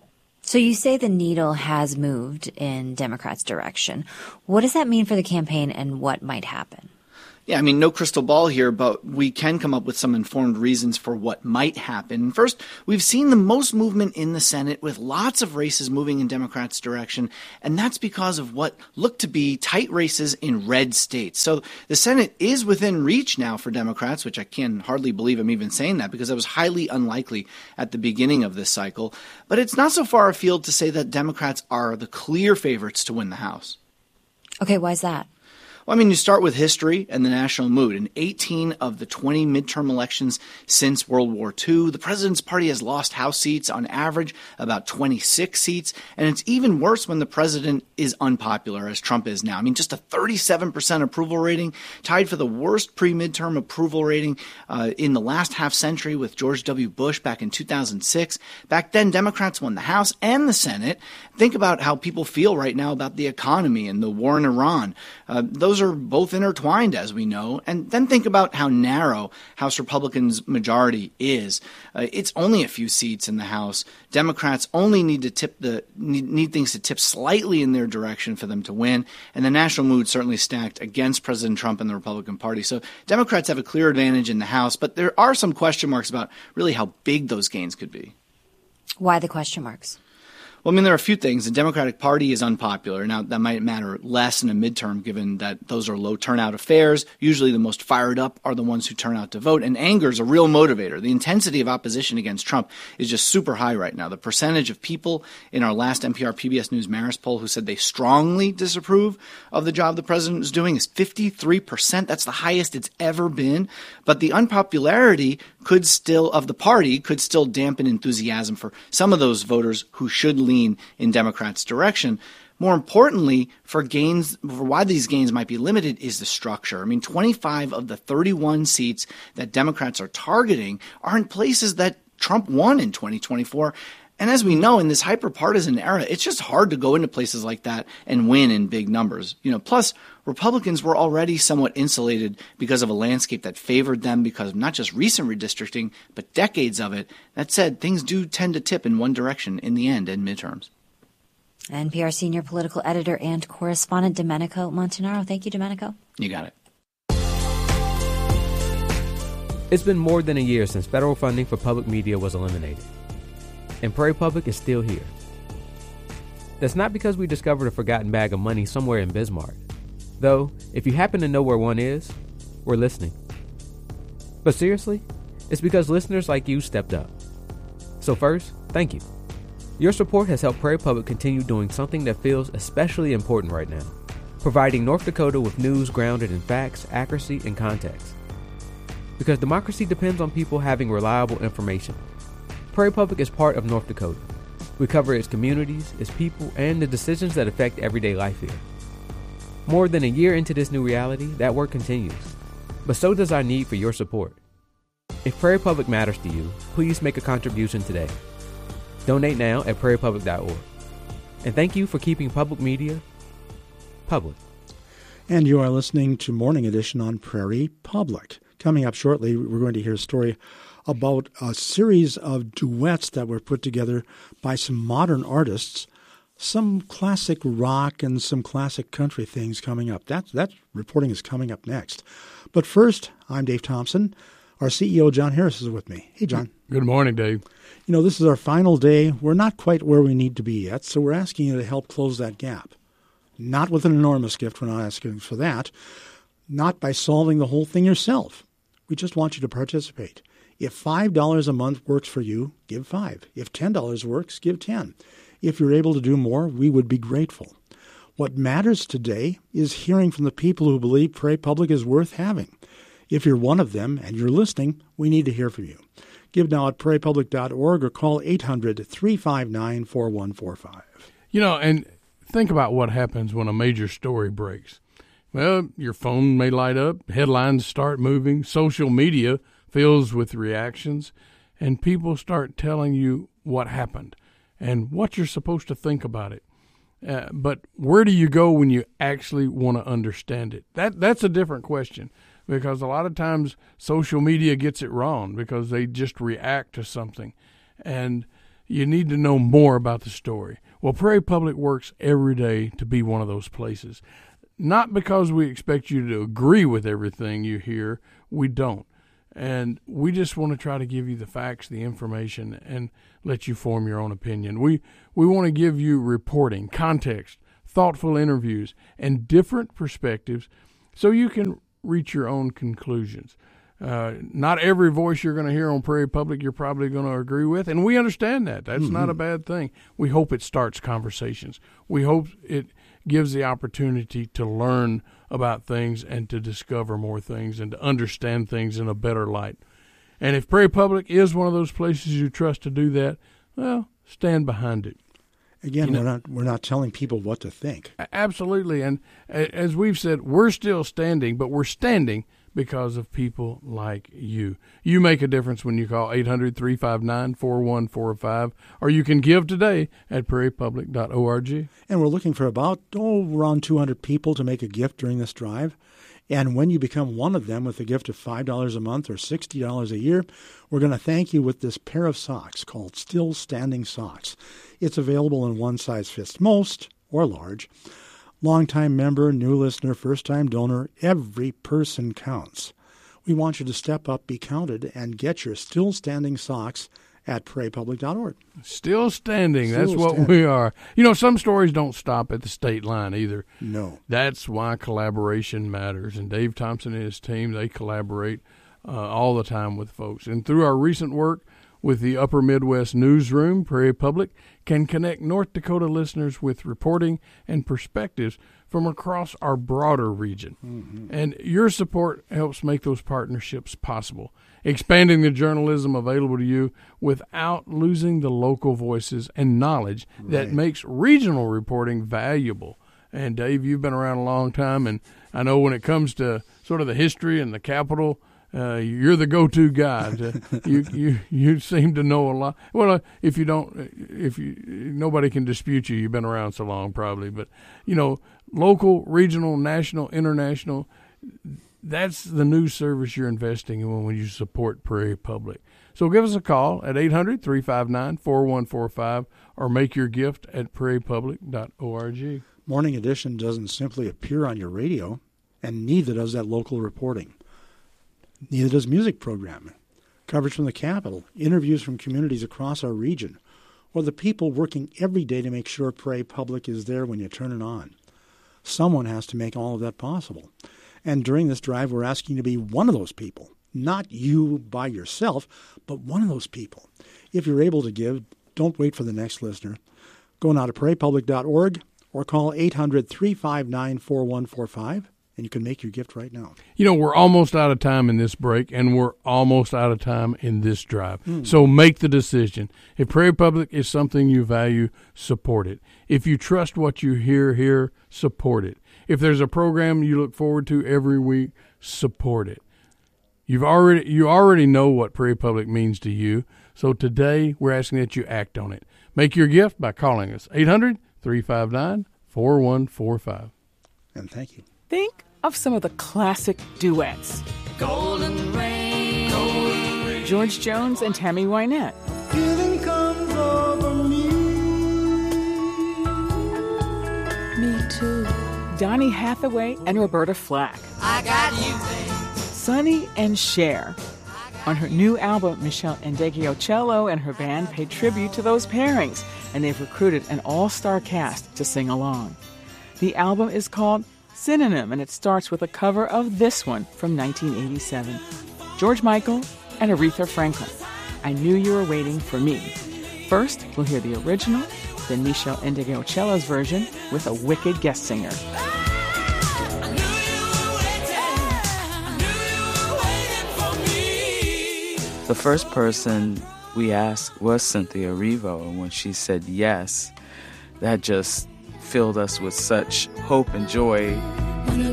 So you say the needle has moved in Democrats' direction. What does that mean for the campaign and what might happen? Yeah, I mean, no crystal ball here, but we can come up with some informed reasons for what might happen. First, we've seen the most movement in the Senate with lots of races moving in Democrats' direction, and that's because of what look to be tight races in red states. So the Senate is within reach now for Democrats, which I can hardly believe I'm even saying that because that was highly unlikely at the beginning of this cycle. But it's not so far afield to say that Democrats are the clear favorites to win the House. Okay, why is that? Well, I mean, you start with history and the national mood. In eighteen of the twenty midterm elections since World War Two, the president's party has lost House seats on average about twenty-six seats. And it's even worse when the president is unpopular, as Trump is now. I mean, just a thirty-seven percent approval rating, tied for the worst pre-midterm approval rating uh, in the last half century with George W. Bush back in two thousand six. Back then, Democrats won the House and the Senate. Think about how people feel right now about the economy and the war in Iran. Uh, those are both intertwined, as we know. And then think about how narrow House Republicans' majority is. Uh, it's only a few seats in the House. Democrats only need to tip the need, need things to tip slightly in their direction for them to win. And the national mood certainly stacked against President Trump and the Republican Party. So Democrats have a clear advantage in the House, but there are some question marks about really how big those gains could be. Why the question marks? Well, I mean, there are a few things. The Democratic Party is unpopular. Now, that might matter less in a midterm, given that those are low turnout affairs. Usually the most fired up are the ones who turn out to vote. And anger is a real motivator. The intensity of opposition against Trump is just super high right now. The percentage of people in our last N P R P B S News Marist poll who said they strongly disapprove of the job the president is doing is fifty-three percent. That's the highest it's ever been. But the unpopularity could still, of the party, could still dampen enthusiasm for some of those voters who should lean in Democrats' direction. More importantly, for gains, for why these gains might be limited is the structure. I mean, twenty-five of the thirty-one seats that Democrats are targeting are in places that Trump won in twenty twenty-four. And as we know, in this hyper-partisan era, it's just hard to go into places like that and win in big numbers. You know, plus, Republicans were already somewhat insulated because of a landscape that favored them because of not just recent redistricting, but decades of it. That said, things do tend to tip in one direction in the end in midterms. N P R senior political editor and correspondent Domenico Montanaro. Thank you, Domenico. You got it. It's been more than a year since federal funding for public media was eliminated. And Prairie Public is still here. That's not because we discovered a forgotten bag of money somewhere in Bismarck. Though, if you happen to know where one is, we're listening. But seriously, it's because listeners like you stepped up. So first, thank you. Your support has helped Prairie Public continue doing something that feels especially important right now, providing North Dakota with news grounded in facts, accuracy, and context. Because democracy depends on people having reliable information. Prairie Public is part of North Dakota. We cover its communities, its people, and the decisions that affect everyday life here. More than a year into this new reality, that work continues. But so does our need for your support. If Prairie Public matters to you, please make a contribution today. Donate now at prairie public dot org. And thank you for keeping public media public. And you are listening to Morning Edition on Prairie Public. Coming up shortly, we're going to hear a story about a series of duets that were put together by some modern artists, some classic rock and some classic country things coming up. That, that reporting is coming up next. But first, I'm Dave Thompson. Our C E O, John Harris, is with me. Hey, John. Good morning, Dave. You know, this is our final day. We're not quite where we need to be yet, so we're asking you to help close that gap. Not with an enormous gift. We're not asking for that. Not by solving the whole thing yourself. We just want you to participate. If five dollars a month works for you, give five. If ten dollars works, give ten. If you're able to do more, we would be grateful. What matters today is hearing from the people who believe Prairie Public is worth having. If you're one of them and you're listening, we need to hear from you. Give now at prairie public dot org or call eight hundred, three five nine, four one four five. You know, and think about what happens when a major story breaks. Well, your phone may light up, headlines start moving, social media fills with reactions, and people start telling you what happened and what you're supposed to think about it. Uh, but where do you go when you actually want to understand it? That that's a different question, because a lot of times social media gets it wrong because they just react to something. And you need to know more about the story. Well, Prairie Public works every day to be one of those places. Not because we expect you to agree with everything you hear. We don't. And we just want to try to give you the facts, the information, and let you form your own opinion. We we want to give you reporting, context, thoughtful interviews, and different perspectives so you can reach your own conclusions. Uh, not every voice you're going to hear on Prairie Public you're probably going to agree with, and we understand that. That's mm-hmm. not a bad thing. We hope it starts conversations. We hope it gives the opportunity to learn about things and to discover more things and to understand things in a better light. And if Prairie Public is one of those places you trust to do that, well, stand behind it. Again, You know, we're not we're not telling people what to think. Absolutely. And as we've said, we're still standing, but we're standing because of people like you. You make a difference when you call eight hundred, three five nine, four one four five, or you can give today at prairie public dot org. And we're looking for about, oh, around two hundred people to make a gift during this drive. And when you become one of them with a gift of five dollars a month or sixty dollars a year, we're going to thank you with this pair of socks called Still Standing Socks. It's available in one size fits most or large. Longtime member, new listener, first-time donor, every person counts. We want you to step up, be counted, and get your Still Standing Socks at prairie public dot org. Still standing. Still That's what standing. we are. You know, some stories don't stop at the state line either. No. That's why collaboration matters. And Dave Thompson and his team, they collaborate uh, all the time with folks. And through our recent work with the Upper Midwest Newsroom, Prairie Public can connect North Dakota listeners with reporting and perspectives from across our broader region. Mm-hmm. And your support helps make those partnerships possible, expanding the journalism available to you without losing the local voices and knowledge right. that makes regional reporting valuable. And Dave, you've been around a long time, and I know when it comes to sort of the history and the capital, Uh, you're the go-to guy. you you you seem to know a lot. Well, uh, if you don't, if you nobody can dispute you. You've been around so long, probably. But you know, local, regional, national, international. That's the news service you're investing in when you support Prairie Public. So give us a call at eight hundred, three five nine, four one four five or make your gift at prairie public dot org. Morning Edition doesn't simply appear on your radio, and neither does that local reporting. Neither does music programming, coverage from the Capitol, interviews from communities across our region, or the people working every day to make sure Prairie Public is there when you turn it on. Someone has to make all of that possible. And during this drive, we're asking you to be one of those people, not you by yourself, but one of those people. If you're able to give, don't wait for the next listener. Go now to prairie public dot org or call eight hundred, three five nine, four one four five. And you can make your gift right now. You know, we're almost out of time in this break, and we're almost out of time in this drive. Mm. So make the decision. If Prairie Public is something you value, support it. If you trust what you hear here, support it. If there's a program you look forward to every week, support it. You've already you already know what Prairie Public means to you, so today we're asking that you act on it. Make your gift by calling us, eight hundred, three five nine, four one four five. And thank you. Think of some of the classic duets. Golden Rain, Golden Rain. George Jones and Tammy Wynette. Feeling comes over me. Me too. Donny Hathaway and Roberta Flack. I got you, babe. Sonny and Cher. On her new album, Michelle Ndegeocello and her band paid tribute to those pairings, and they've recruited an all-star cast to sing along. The album is called Synonym, and it starts with a cover of this one from nineteen eighty-seven. George Michael and Aretha Franklin. I Knew You Were Waiting for Me. First, we'll hear the original, then Michelle Ndegeocello's version with a wicked guest singer. The first person we asked was Cynthia Erivo, and when she said yes, that just filled us with such hope and joy. When the